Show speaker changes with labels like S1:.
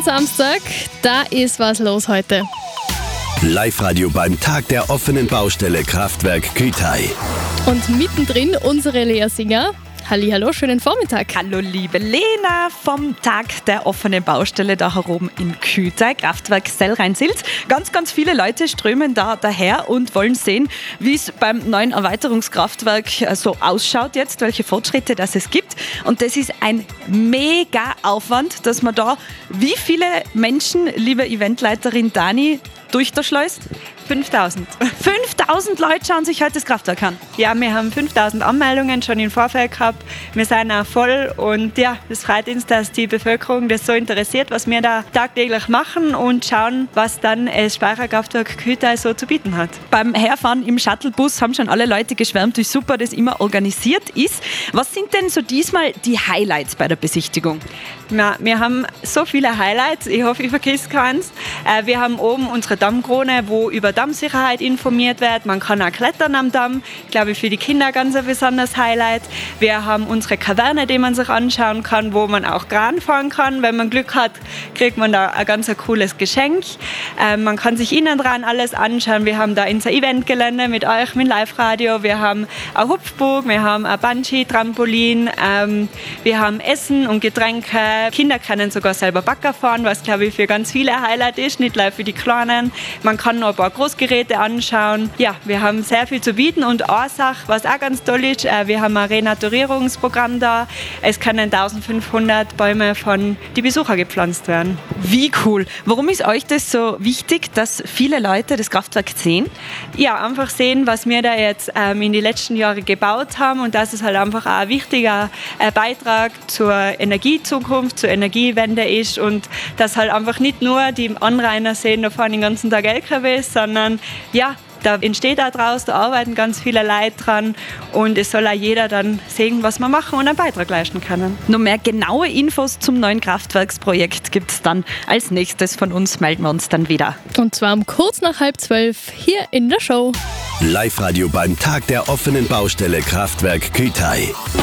S1: Samstag, da ist was los heute.
S2: Live-Radio beim Tag der offenen Baustelle Kraftwerk Kütai.
S1: Und mittendrin unsere Lea Singer. Hallihallo, schönen Vormittag.
S3: Hallo liebe Lena vom Tag der offenen Baustelle da herum in Kütai, Kraftwerk Sellrhein-Silz. Ganz viele Leute strömen da daher und wollen sehen, wie es beim neuen Erweiterungskraftwerk so ausschaut jetzt, welche Fortschritte das es gibt. Und das ist ein mega Aufwand, dass man da, wie viele Menschen, liebe Eventleiterin Dani, durchschleust?
S4: 5.000.
S3: 5.000 Leute schauen sich heute das Kraftwerk an.
S4: Ja, wir haben 5.000 Anmeldungen schon im Vorfeld gehabt. Wir sind auch voll und ja, es freut uns, dass die Bevölkerung das so interessiert, was wir da tagtäglich machen und schauen, was dann das Speicherkraftwerk Kütai so zu bieten hat.
S3: Beim Herfahren im Shuttlebus haben schon alle Leute geschwärmt, wie super das immer organisiert ist. Was sind denn so diesmal die Highlights bei der Besichtigung?
S4: Wir haben so viele Highlights, ich hoffe, ich vergesse keins. Wir haben oben unsere Dammkrone, wo über Dammsicherheit informiert wird. Man kann auch klettern am Damm. Ich glaube, für die Kinder ganz ein besonderes Highlight. Wir haben unsere Kaverne, die man sich anschauen kann, wo man auch Kran fahren kann. Wenn man Glück hat, kriegt man da ein ganz cooles Geschenk. Man kann sich innen dran alles anschauen. Wir haben da unser Eventgelände mit euch, mit Live-Radio. Wir haben eine Hupfburg, wir haben ein Bungee-Trampolin. Wir haben Essen und Getränke. Kinder können sogar selber Bagger fahren, was, glaube ich, für ganz viele ein Highlight ist, nicht nur für die Kleinen. Man kann noch ein paar Großgeräte anschauen. Ja, wir haben sehr viel zu bieten und eine Sache, was auch ganz toll ist, wir haben ein Renaturierungsprogramm da. Es können 1500 Bäume von den Besuchern gepflanzt werden.
S3: Wie cool. Warum ist euch das so wichtig, dass viele Leute das Kraftwerk sehen?
S4: Ja, einfach sehen, was wir da jetzt in den letzten Jahren gebaut haben und dass es halt einfach auch ein wichtiger Beitrag zur Energiezukunft, zur Energiewende ist und dass halt einfach nicht nur die Anrainer sehen, da fahren den ganzen Tag LKWs, sondern ja, da entsteht auch draus, da arbeiten ganz viele Leute dran und es soll auch jeder dann sehen, was wir machen und einen Beitrag leisten können.
S3: Noch mehr genaue Infos zum neuen Kraftwerksprojekt gibt es dann als nächstes von uns, melden wir uns dann wieder.
S1: Und zwar um kurz nach 11:30 hier in der Show.
S2: Live-Radio beim Tag der offenen Baustelle Kraftwerk Kütai.